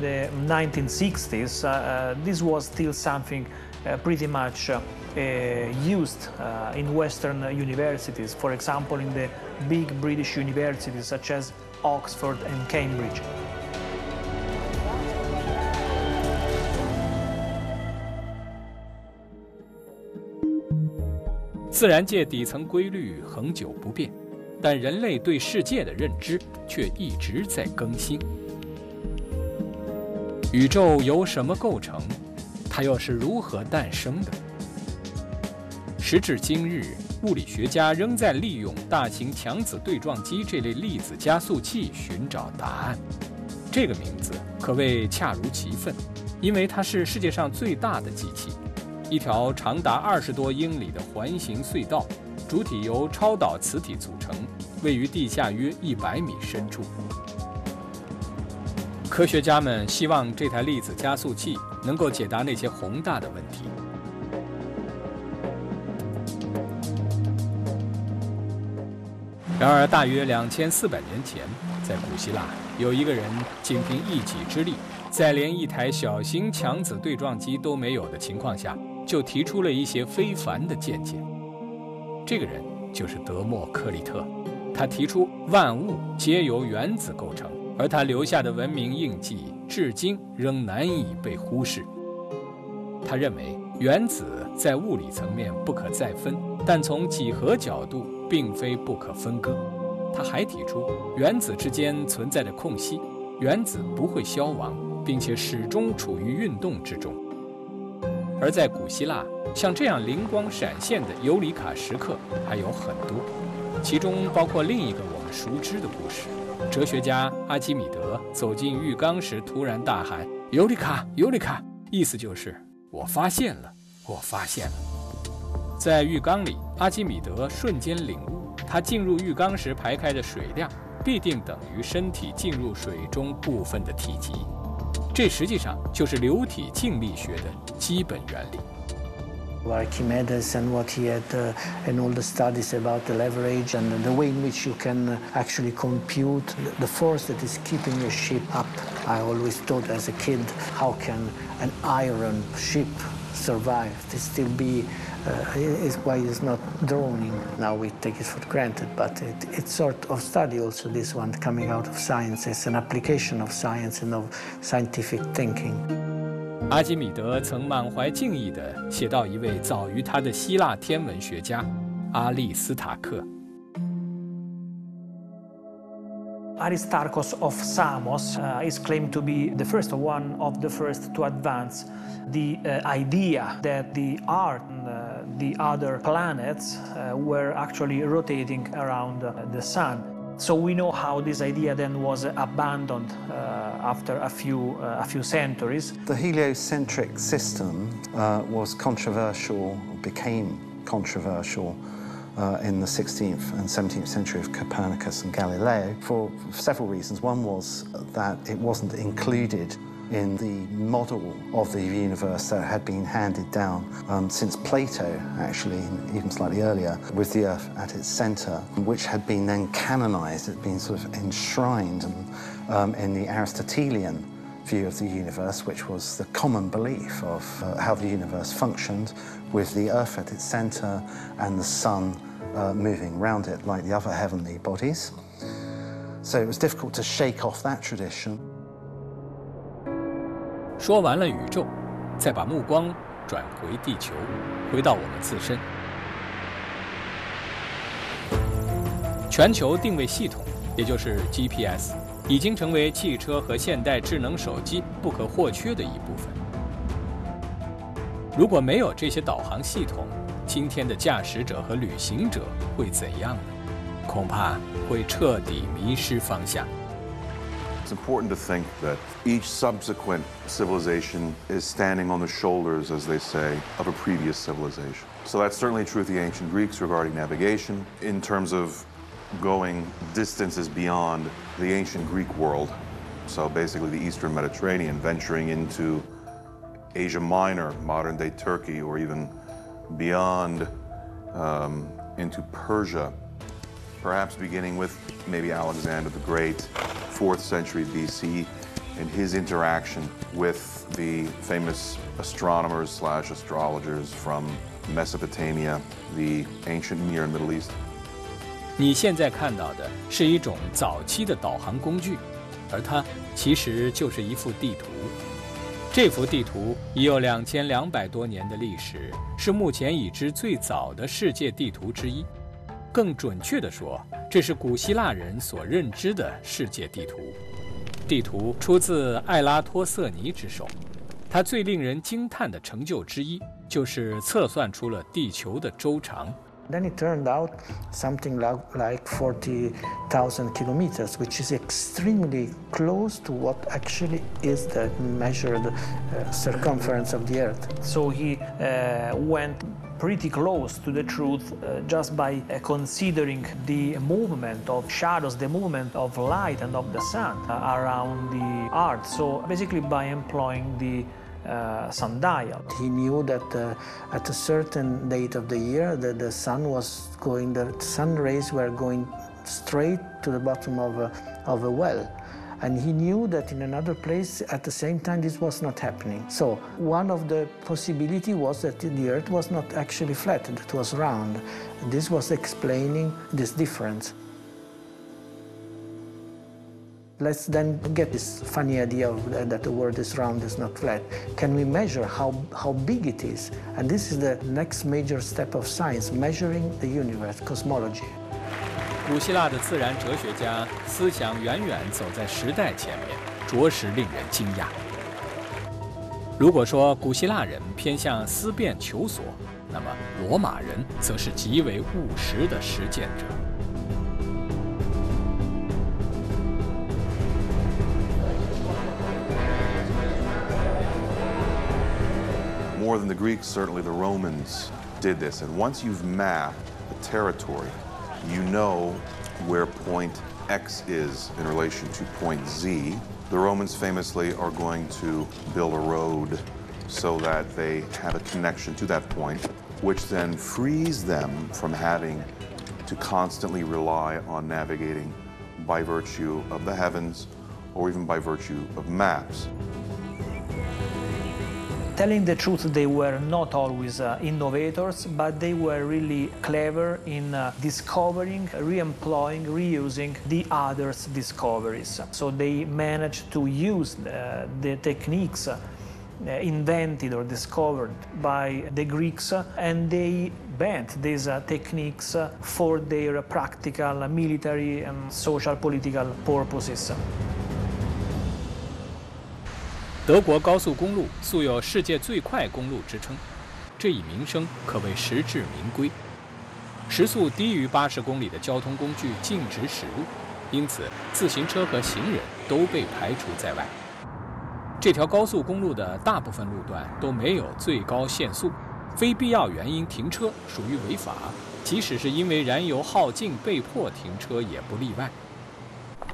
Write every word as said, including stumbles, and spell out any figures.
the nineteen sixties, uh, this was still something uh, pretty much uh, uh, used uh, in Western universities, for example, in the big British universities such as Oxford and Cambridge. 自然界底层规律恒久不变，但人类对世界的认知却一直在更新。宇宙由什么构成？它又是如何诞生的？时至今日，物理学家仍在利用大型强子对撞机这类粒子加速器寻找答案。这个名字可谓恰如其分，因为它是世界上最大的机器。 一条长达二十多英里的环形隧道，主体由超导磁体组成，位于地下约一百米深处。科学家们希望这台粒子加速器能够解答那些宏大的问题。然而，大约两千四百年前，在古希腊，有一个人仅凭一己之力，在连一台小型强子对撞机都没有的情况下， 就提出了一些非凡的见解。这个人就是德谟克利特，他提出万物皆由原子构成，而他留下的文明印记至今仍难以被忽视。他认为原子在物理层面不可再分，但从几何角度并非不可分割。他还提出原子之间存在着空隙，原子不会消亡，并且始终处于运动之中。 而在古希腊，像这样灵光闪现的尤里卡时刻还有很多，其中包括另一个我们熟知的故事：哲学家阿基米德走进浴缸时，突然大喊“尤里卡，尤里卡”，意思就是我发现了，我发现了。在浴缸里，阿基米德瞬间领悟，他进入浴缸时排开的水量，必定等于身体进入水中部分的体积。 这实际上就是流体静力学的基本原理。 Archimedes and what he had, uh, and all the studies about the leverage and the way in which you can uh, actually compute the force that is keeping a ship up. I always thought as a kid, how can an iron ship survive? To still be, uh, is why it's not droning. Now we take it for granted, but it, it's sort of study also this one coming out of science. It's an application of science and of scientific thinking. 阿基米德曾满怀敬意地写到一位早于他的希腊天文学家阿利斯塔克。 Aristarchus of Samos uh, is claimed to be the first one of the first to advance the uh, idea that the Earth and uh, the other planets uh, were actually rotating around uh, the Sun. So we know how this idea then was abandoned uh, after a few, uh, a few centuries. The heliocentric system uh, was controversial, became controversial uh, in the sixteenth and seventeenth century of Copernicus and Galileo for several reasons. One was that it wasn't included in the model of the universe that had been handed down um, since Plato, actually, even slightly earlier, with the Earth at its center, which had been then canonized, it had been sort of enshrined and, um, in the Aristotelian view of the universe, which was the common belief of uh, how the universe functioned, with the Earth at its center and the sun uh, moving around it like the other heavenly bodies. So it was difficult to shake off that tradition. 说完了宇宙，再把目光转回地球，回到我们自身。全球定位系统，也就是 G P S， 已经成为汽车和现代智能手机不可或缺的一部分。如果没有这些导航系统，今天的驾驶者和旅行者会怎样呢？恐怕会彻底迷失方向。 It's important to think that each subsequent civilization is standing on the shoulders, as they say, of a previous civilization. So that's certainly true of the ancient Greeks regarding navigation, in terms of going distances beyond the ancient Greek world. So basically the Eastern Mediterranean, venturing into Asia Minor, modern-day Turkey, or even beyond um, into Persia, perhaps beginning with maybe Alexander the Great, fourth century B C, in his interaction with the famous astronomers slash astrologers from Mesopotamia, the ancient Near and Middle East. 你现在看到的是一种早期的导航工具，而它其实就是一幅地图。这幅地图已有两千两百多年的历史，是目前已知最早的世界地图之一。更准确地说，这是古希腊人所认知的世界地图。地图出自艾拉托瑟尼之手，他最令人惊叹的成就之一，就是测算出了地球的周长。 Then it turned out something like, like forty thousand kilometers, which is extremely close to what actually is the measured uh, circumference of the Earth. So he uh, went pretty close to the truth uh, just by uh, considering the movement of shadows, the movement of light and of the sun uh, around the Earth. So basically by employing the Uh, sundial. He knew that uh, at a certain date of the year that the sun was going, the sun rays were going straight to the bottom of a, of a well. And he knew that in another place at the same time this was not happening. So one of the possibility was that the Earth was not actually flat, it was round. And this was explaining this difference. Let's then get this funny idea of, uh, that the world is round, is not flat. Can we measure how, how big it is? And this is the next major step of science, measuring the universe, cosmology. 古希腊的自然哲学家思想远远走在时代前面，着实令人惊讶。如果说古希腊人偏向思辨求索，那么罗马人则是极为务实的实践者。 More than the Greeks, certainly the Romans did this. And once you've mapped a territory, you know where point X is in relation to point Z. The Romans famously are going to build a road so that they have a connection to that point, which then frees them from having to constantly rely on navigating by virtue of the heavens or even by virtue of maps. Telling the truth, they were not always uh, innovators, but they were really clever in uh, discovering, re-employing, reusing the others' discoveries. So they managed to use uh, the techniques uh, invented or discovered by the Greeks, uh, and they bent these uh, techniques uh, for their practical, uh, military and social political purposes. 德国高速公路素有世界最快公路之称，这一名声可谓实至名归。时速低于八十公里的交通工具禁止驶入，因此自行车和行人都被排除在外。这条高速公路的大部分路段都没有最高限速，非必要原因停车属于违法，即使是因为燃油耗尽被迫停车也不例外。